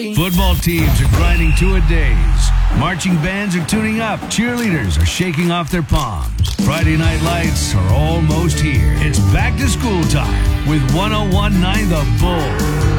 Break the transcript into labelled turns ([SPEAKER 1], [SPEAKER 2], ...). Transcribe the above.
[SPEAKER 1] Football teams are grinding two-a-days. Marching bands are tuning up. Cheerleaders are shaking off their palms. Friday night lights are almost here. It's back to school time with 101.9 The Bull.